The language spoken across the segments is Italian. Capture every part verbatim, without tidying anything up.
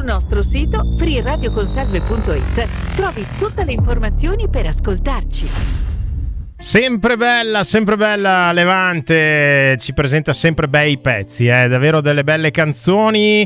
nostro sito free radio consalve punto it trovi tutte le informazioni per ascoltarci. Sempre bella, sempre bella Levante, ci presenta sempre bei pezzi, eh? Davvero delle belle canzoni,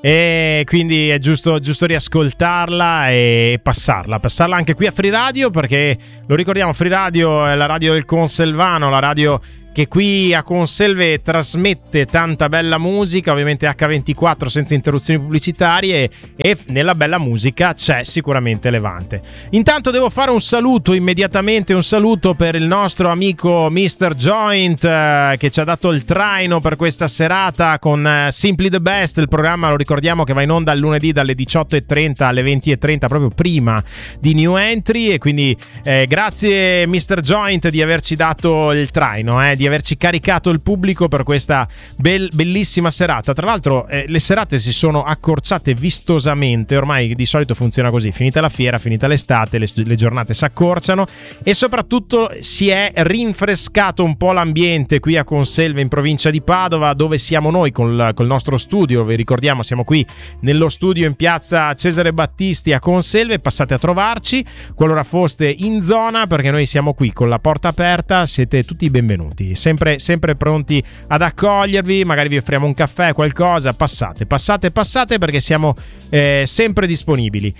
e quindi è giusto, giusto riascoltarla e passarla, passarla anche qui a Free Radio, perché lo ricordiamo, Free Radio è la radio del Conselvano, la radio che qui a Conselve trasmette tanta bella musica, ovviamente acca ventiquattro senza interruzioni pubblicitarie, e nella bella musica c'è sicuramente Levante. Intanto devo fare un saluto immediatamente, un saluto per il nostro amico mister Joint, eh, che ci ha dato il traino per questa serata con eh, Simply the Best, il programma, lo ricordiamo, che va in onda il lunedì dalle diciotto e trenta alle venti e trenta, proprio prima di New Entry, e quindi eh, grazie mister Joint di averci dato il traino, eh, di averci caricato il pubblico per questa bel, bellissima serata. Tra l'altro eh, le serate si sono accorciate vistosamente, ormai di solito funziona così, finita la fiera, finita l'estate, le, le giornate si accorciano, e soprattutto si è rinfrescato un po' l'ambiente qui a Conselve, in provincia di Padova, dove siamo noi col, col nostro studio. Vi ricordiamo, siamo qui nello studio in piazza Cesare Battisti a Conselve, passate a trovarci qualora foste in zona, perché noi siamo qui con la porta aperta, siete tutti benvenuti, sempre, sempre pronti ad accogliervi, magari vi offriamo un caffè, qualcosa, passate, passate, passate, perché siamo eh, sempre disponibili.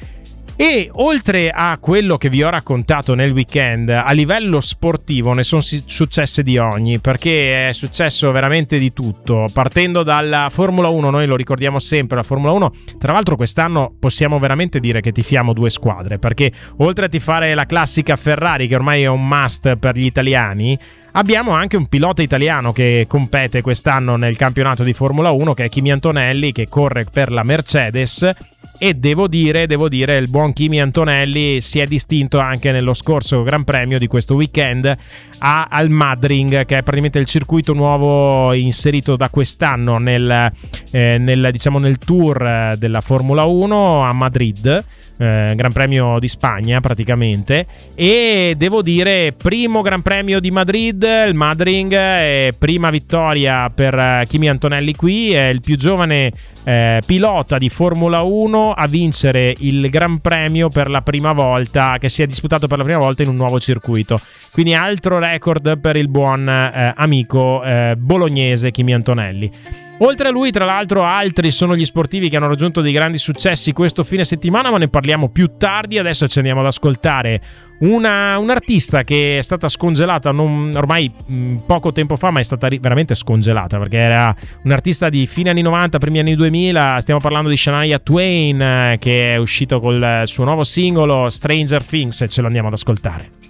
E oltre a quello che vi ho raccontato nel weekend, a livello sportivo ne sono successe di ogni, perché è successo veramente di tutto, partendo dalla Formula uno. Noi lo ricordiamo sempre, la Formula uno, tra l'altro quest'anno possiamo veramente dire che tifiamo due squadre, perché oltre a tifare la classica Ferrari, che ormai è un must per gli italiani, abbiamo anche un pilota italiano che compete quest'anno nel campionato di Formula uno, che è Kimi Antonelli, che corre per la Mercedes. E devo dire, devo dire, il buon Kimi Antonelli si è distinto anche nello scorso Gran Premio di questo weekend a, al Madring, che è praticamente il circuito nuovo inserito da quest'anno nel, eh, nel, diciamo, nel tour della Formula uno a Madrid. Eh, Gran Premio di Spagna praticamente, e devo dire primo Gran Premio di Madrid, il Madring, eh, prima vittoria per Kimi Antonelli qui, è il più giovane eh, pilota di Formula uno a vincere il Gran Premio per la prima volta, che si è disputato per la prima volta in un nuovo circuito, quindi altro record per il buon eh, amico eh, bolognese Kimi Antonelli. Oltre a lui, tra l'altro, altri sono gli sportivi che hanno raggiunto dei grandi successi questo fine settimana, ma ne parliamo più tardi. Adesso ci andiamo ad ascoltare una, un'artista che è stata scongelata non, ormai mh, poco tempo fa, ma è stata ri- veramente scongelata, perché era un'artista di fine anni novanta, primi anni duemila. Stiamo parlando di Shania Twain, eh, che è uscito col suo nuovo singolo Stranger Things, e ce lo andiamo ad ascoltare.